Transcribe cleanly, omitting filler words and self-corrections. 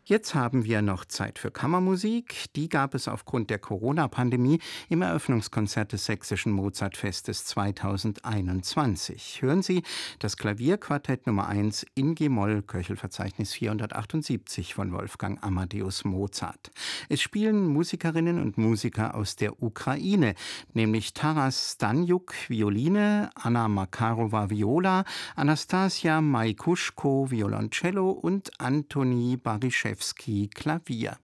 Jetzt haben wir noch Zeit für Kammermusik. Die gab es aufgrund der Corona-Pandemie im Eröffnungskonzert des Sächsischen Mozartfestes 2021. Hören Sie das Klavierquartett Nummer 1 in G-Moll, Köchelverzeichnis 478 von Wolfgang Amadeus Mozart. Es spielen Musikerinnen und Musiker aus der Ukraine, nämlich Taras Staniuk, Violine, Anna Makarova, Viola, Anastasia Maikuschko, Violoncello und Antoni Baryszewski, Klavier.